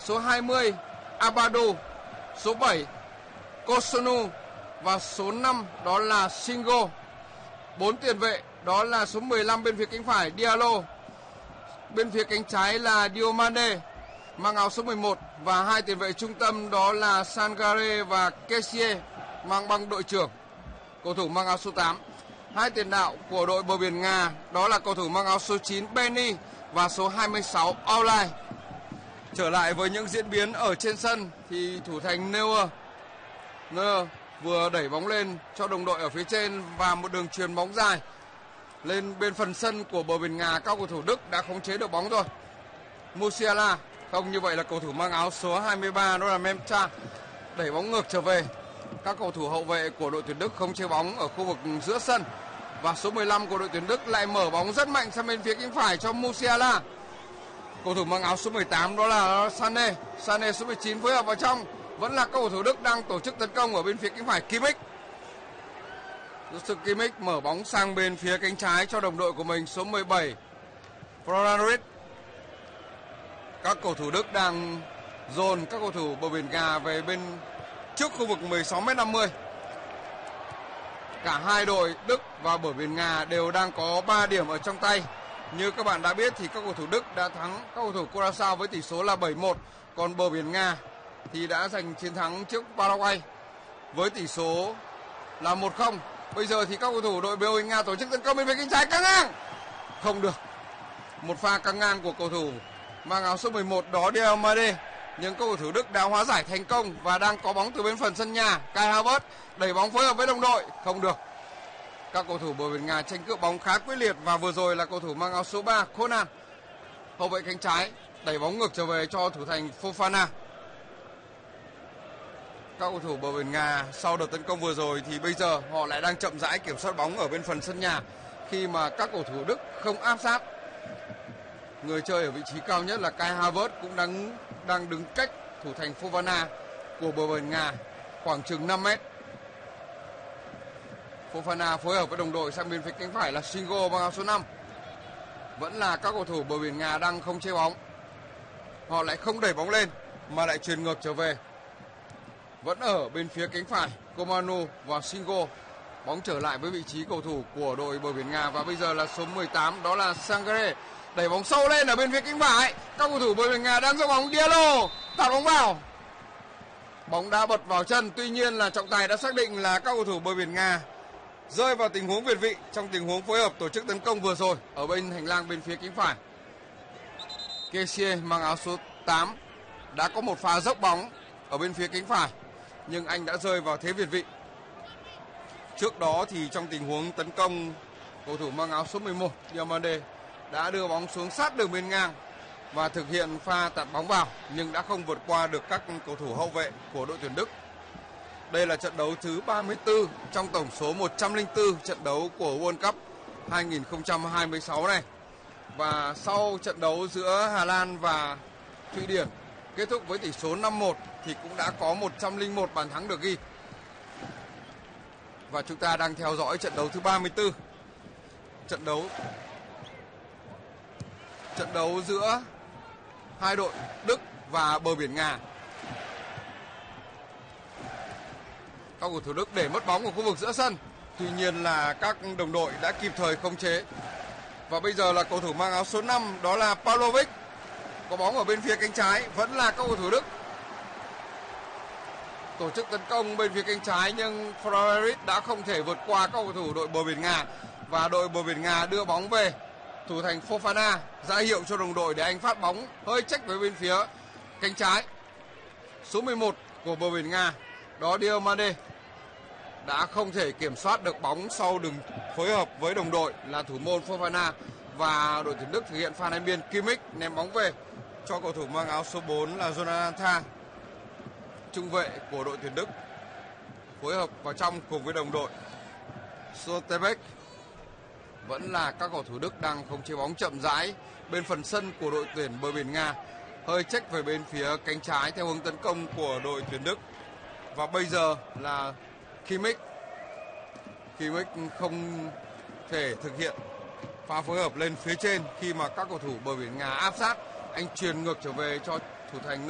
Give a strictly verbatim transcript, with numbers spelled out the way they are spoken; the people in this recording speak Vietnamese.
số hai mươi Abado, số bảy Kosunu và số năm đó là Singo. Bốn tiền vệ đó là số mười lăm bên phía cánh phải Diallo, bên phía cánh trái là Diomande mang áo số mười một và hai tiền vệ trung tâm đó là Sangare và Kessie mang băng đội trưởng, cầu thủ mang áo số tám. Hai tiền đạo của đội bờ biển Nga đó là cầu thủ mang áo số chín Benny và số hai mươi sáu Aulai. Trở lại với những diễn biến ở trên sân thì thủ thành Neuer Neuer vừa đẩy bóng lên cho đồng đội ở phía trên và một đường chuyền bóng dài lên bên phần sân của bờ biển Nga. Các cầu thủ Đức đã khống chế được bóng rồi. Musiala không, như vậy là cầu thủ mang áo số hai mươi ba đó là Memcha đẩy bóng ngược trở về. Các cầu thủ hậu vệ của đội tuyển Đức khống chế bóng ở khu vực giữa sân và số mười lăm của đội tuyển Đức lại mở bóng rất mạnh sang bên phía cánh phải cho Musiala. Cầu thủ mang áo số mười tám đó là Sané, Sané số mười chín phối hợp vào trong. Vẫn là cầu thủ Đức đang tổ chức tấn công ở bên phía cánh phải Kimmich. Joshua Kimmich mở bóng sang bên phía cánh trái cho đồng đội của mình số mười bảy Florian Wirtz. Các cầu thủ Đức đang dồn các cầu thủ bờ biển Nga về bên trước khu vực mười sáu mét năm mươi. Cả hai đội Đức và bờ biển Nga đều đang có ba điểm ở trong tay. Như các bạn đã biết thì các cầu thủ Đức đã thắng các cầu thủ Curaçao với tỷ số là bảy một, còn bờ biển Nga thì đã giành chiến thắng trước Paraguay với tỷ số là một không. Bây giờ thì các cầu thủ đội bê o Nga tổ chức tấn công bên phía cánh trái, căng ngang. Không được. Một pha căng ngang của cầu thủ mang áo số mười một đó Diomande, nhưng cầu thủ Đức đã hóa giải thành công và đang có bóng từ bên phần sân nhà. Kai Havertz đẩy bóng phối hợp với đồng đội, không được. Các cầu thủ bờ biển Nga tranh cướp bóng khá quyết liệt và vừa rồi là cầu thủ mang áo số ba Conan, hậu vệ cánh trái, đẩy bóng ngược trở về cho thủ thành Fofana. Các cầu thủ bờ biển Nga sau đợt tấn công vừa rồi thì bây giờ họ lại đang chậm rãi kiểm soát bóng ở bên phần sân nhà khi mà các cầu thủ Đức không áp sát. Người chơi ở vị trí cao nhất là Kai Havertz cũng đang đang đứng cách thủ thành Fofana của bờ biển Nga khoảng chừng năm mét. Fofana phối hợp với đồng đội sang bên phía cánh phải là Singo mang áo số năm. Vẫn là các cầu thủ bờ biển Nga đang không chế bóng. Họ lại không đẩy bóng lên mà lại chuyền ngược trở về. Vẫn ở bên phía cánh phải Komanu và Singo. Bóng trở lại với vị trí cầu thủ của đội bờ biển Nga và bây giờ là số mười tám đó là Sangare đẩy bóng sâu lên ở bên phía cánh phải. Các cầu thủ bờ biển Nga đang dốc bóng, Diallo tạt bóng vào. Bóng đã bật vào chân, tuy nhiên là trọng tài đã xác định là các cầu thủ bờ biển Nga rơi vào tình huống việt vị trong tình huống phối hợp tổ chức tấn công vừa rồi ở bên hành lang bên phía cánh phải. Kessie mang áo số tám đã có một pha dốc bóng ở bên phía cánh phải nhưng anh đã rơi vào thế việt vị. Trước đó thì trong tình huống tấn công, cầu thủ mang áo số mười một Diomande đã đưa bóng xuống sát đường biên ngang và thực hiện pha tạt bóng vào nhưng đã không vượt qua được các cầu thủ hậu vệ của đội tuyển Đức. Đây là trận đấu thứ ba mươi tư trong tổng số một trăm lẻ bốn trận đấu của World Cup hai không hai sáu này. Và sau trận đấu giữa Hà Lan và Thụy Điển kết thúc với tỷ số năm một thì cũng đã có một trăm lẻ một bàn thắng được ghi. Và chúng ta đang theo dõi trận đấu thứ ba mươi tư. Trận đấu trận đấu giữa hai đội Đức và bờ biển Nga. Các cầu thủ Đức để mất bóng ở khu vực giữa sân. Tuy nhiên là các đồng đội đã kịp thời khống chế. Và bây giờ là cầu thủ mang áo số năm đó là Pavlovic. Có bóng ở bên phía cánh trái, vẫn là các cầu thủ Đức tổ chức tấn công bên phía cánh trái nhưng Florian Wirtz đã không thể vượt qua các cầu thủ đội bờ biển Nga và đội bờ biển Nga đưa bóng về. Thủ thành Fofana ra hiệu cho đồng đội để anh phát bóng hơi chếch với bên phía cánh trái. Số mười một của bờ biển Nga đó Diomande đã không thể kiểm soát được bóng sau đường phối hợp với đồng đội là thủ môn Fofana và đội tuyển Đức thực hiện pha ném biên. Kimmich ném bóng về cho cầu thủ mang áo số bốn là Jonathan Tah, trung vệ của đội tuyển Đức, phối hợp vào trong cùng với đồng đội Sotebeck. Vẫn là các cầu thủ Đức đang khống chế bóng chậm rãi bên phần sân của đội tuyển bờ biển Nga, hơi chếch về bên phía cánh trái theo hướng tấn công của đội tuyển Đức. Và bây giờ là Kimmich. Kimmich không thể thực hiện pha phối hợp lên phía trên khi mà các cầu thủ bờ biển Nga áp sát. Anh truyền ngược trở về cho thủ thành